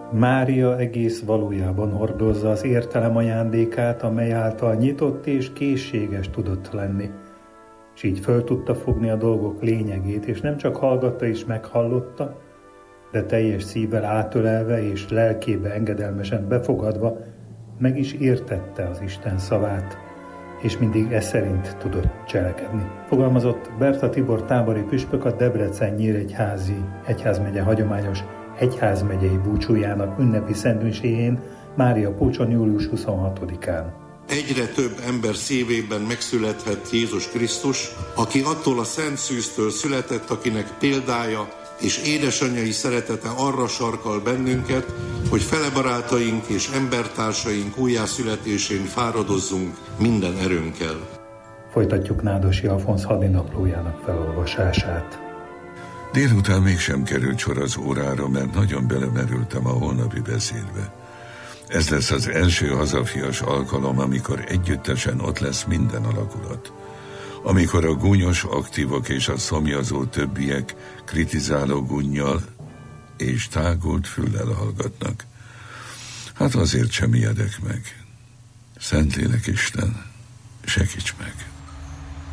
Mária egész valójában hordozza az értelem ajándékát, amely által nyitott és készséges tudott lenni, és így föl tudta fogni a dolgok lényegét, és nem csak hallgatta és meghallotta, de teljes szívvel átölelve és lelkébe engedelmesen befogadva meg is értette az Isten szavát, és mindig e szerint tudott cselekedni. Fogalmazott Berta Tibor tábori püspök a Debrecen Nyíregyházi egyházmegye hagyományos egyházmegyei búcsújának ünnepi szentmiséjén Mária Pócson július 26-án. Egyre több ember szívében megszülethet Jézus Krisztus, aki attól a szent szűztől született, akinek példája és édesanyjai szeretete arra sarkal bennünket, hogy fele barátaink és embertársaink újjászületésén fáradozzunk minden erőnkkel. Folytatjuk Nádosi Alfonz hadinaplójának felolvasását. Délután mégsem került sor az órára, mert nagyon belemerültem a holnapi beszédbe. Ez lesz az első hazafias alkalom, amikor együttesen ott lesz minden alakulat. Amikor a gúnyos aktívok és a szomjazó többiek kritizáló gúnnyal és tágult füllel hallgatnak. Hát azért sem ijedek meg. Szentlélek Isten, segíts meg!